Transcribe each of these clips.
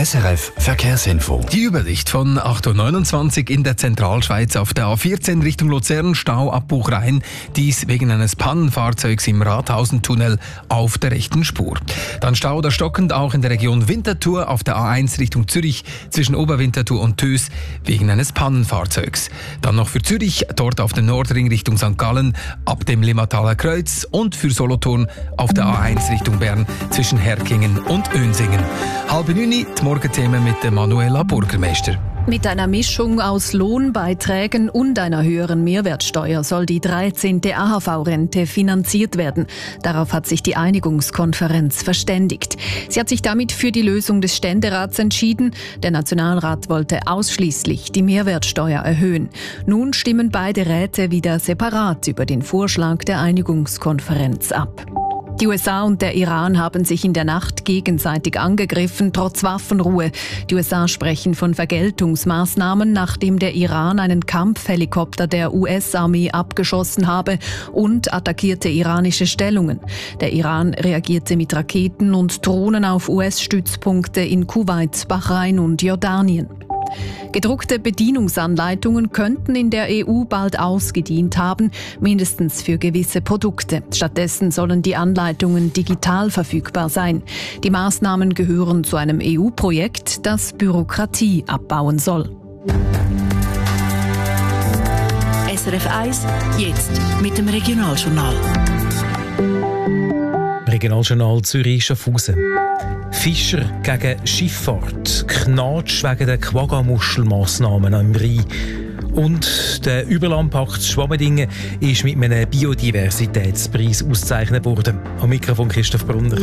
SRF Verkehrsinfo. Die Übersicht von 8.29 Uhr in der Zentralschweiz auf der A14 Richtung Luzern, Stau ab Buchrhein. Dies wegen eines Pannenfahrzeugs im Rathausentunnel auf der rechten Spur. Dann Stau oder stockend auch in der Region Winterthur auf der A1 Richtung Zürich zwischen Oberwinterthur und Tös wegen eines Pannenfahrzeugs. Dann noch für Zürich, dort auf dem Nordring Richtung St. Gallen ab dem Limmataler Kreuz und für Solothurn auf der A1 Richtung Bern zwischen Herkingen und Önsingen. 8:30 die Morgenthemen mit der Manuela Burgermeister. Mit einer Mischung aus Lohnbeiträgen und einer höheren Mehrwertsteuer soll die 13. AHV-Rente finanziert werden. Darauf hat sich die Einigungskonferenz verständigt. Sie hat sich damit für die Lösung des Ständerats entschieden. Der Nationalrat wollte ausschließlich die Mehrwertsteuer erhöhen. Nun stimmen beide Räte wieder separat über den Vorschlag der Einigungskonferenz ab. Die USA und der Iran haben sich in der Nacht gegenseitig angegriffen, trotz Waffenruhe. Die USA sprechen von Vergeltungsmaßnahmen, nachdem der Iran einen Kampfhelikopter der US-Armee abgeschossen habe und attackierte iranische Stellungen. Der Iran reagierte mit Raketen und Drohnen auf US-Stützpunkte in Kuwait, Bahrain und Jordanien. Gedruckte Bedienungsanleitungen könnten in der EU bald ausgedient haben, mindestens für gewisse Produkte. Stattdessen sollen die Anleitungen digital verfügbar sein. Die Maßnahmen gehören zu einem EU-Projekt, das Bürokratie abbauen soll. SRF 1, jetzt mit dem Regionaljournal. Regionaljournal Zürich-Schaffhausen. Fischer gegen Schifffahrt, Knatsch wegen der Quagga-Muschelmassnahmen am Rhein. Und der Überlandpakt Schwammendingen ist mit einem Biodiversitätspreis ausgezeichnet worden. Am Mikrofon Christoph Brunner.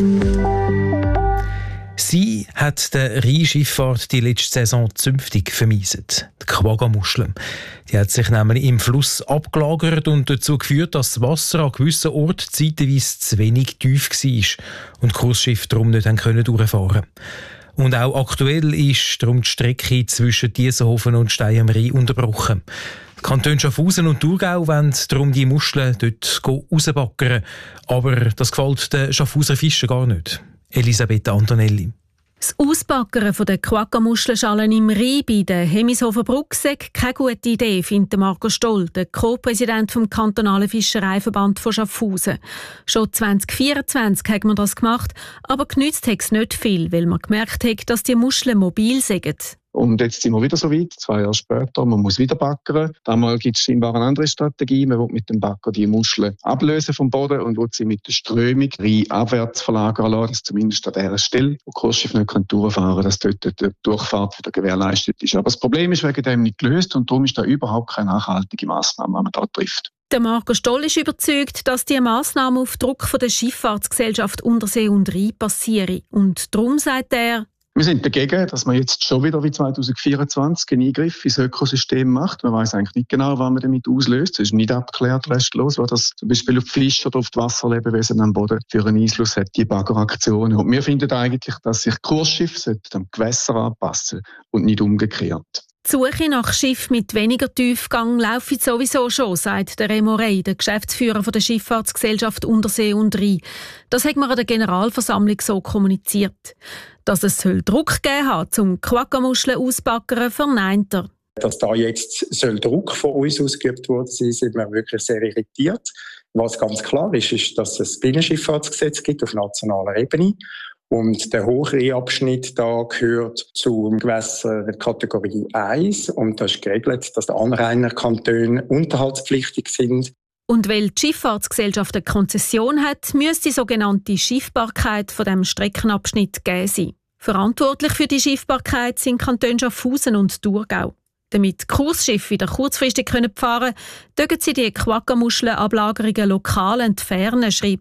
Sie hat der Rheinschifffahrt die letzte Saison zünftig vermiesen. Die Quagga-Muschel. Die hat sich nämlich im Fluss abgelagert und dazu geführt, dass das Wasser an gewissen Orten zeitweise zu wenig tief war und die Kursschiffe darum nicht durchfahren konnten. Und auch aktuell ist darum die Strecke zwischen Diessenhofen und Stein am Rhein unterbrochen. Die Kantone Schaffhausen und Thurgau wollen darum die Muscheln dort rausbaggern, aber das gefällt den Schaffhauser Fischen gar nicht. Elisabeth Antonelli. Das Ausbaggern der Quagga-Muschelschalen im Rhein bei der Hemishofer Brücke sei keine gute Idee, findet Marco Stoll, der Co-Präsident vom kantonalen Fischereiverband von Schaffhausen. Schon 2024 hat man das gemacht, aber genützt hat es nicht viel, weil man gemerkt hat, dass die Muscheln mobil sind. Und jetzt sind wir wieder so weit, 2 Jahre später, man muss wieder baggern. Damals gibt es scheinbar eine andere Strategie. Man will mit dem Bagger die Muscheln ablösen vom Boden und will sie mit der Strömung abwärts verlagern lassen, dass zumindest an dieser Stelle, wo die Kursschiffe nicht durchfahren können, dass dort die Durchfahrt wieder gewährleistet ist. Aber das Problem ist wegen dem nicht gelöst und darum ist da überhaupt keine nachhaltige Massnahme, die man da trifft. Der Marco Stoll ist überzeugt, dass diese Massnahme auf Druck von der Schifffahrtsgesellschaft Untersee und Rhein passiere. Und darum sagt er: Wir sind dagegen, dass man jetzt schon wieder wie 2024 einen Eingriff ins Ökosystem macht. Man weiss eigentlich nicht genau, wann man damit auslöst. Es ist nicht abgeklärt restlos, was das zum Beispiel auf die Fische oder auf die Wasserlebewesen am Boden für einen Einfluss hat, die Baggeraktionen. Und wir finden eigentlich, dass sich Kursschiffe dem Gewässer anpassen und nicht umgekehrt. Die Suche nach Schiffen mit weniger Tiefgang läuft sowieso schon, sagt der Remo Rey, der Geschäftsführer der Schifffahrtsgesellschaft Untersee und Rhein. Das hat man an der Generalversammlung so kommuniziert. Dass es Druck geben soll, zum Quagga-Muscheln ausbaggern, verneint er. Dass da jetzt Druck von uns ausgeübt worden ist, sind wir wirklich sehr irritiert. Was ganz klar ist, ist, dass es ein Binnenschifffahrtsgesetz gibt auf nationaler Ebene. Und der Hochrheinabschnitt da gehört zum Gewässer der Kategorie 1. Und da ist geregelt, dass die Anrainerkantone unterhaltspflichtig sind. Und weil die Schifffahrtsgesellschaft eine Konzession hat, müsste die sogenannte Schiffbarkeit von dem Streckenabschnitt gegeben sein. Verantwortlich für die Schiffbarkeit sind Kantone Schaffhausen und Thurgau. Damit Kursschiffe wieder kurzfristig fahren können, dürfen sie die Quagga-Muschelablagerungen lokal entfernen, schreiben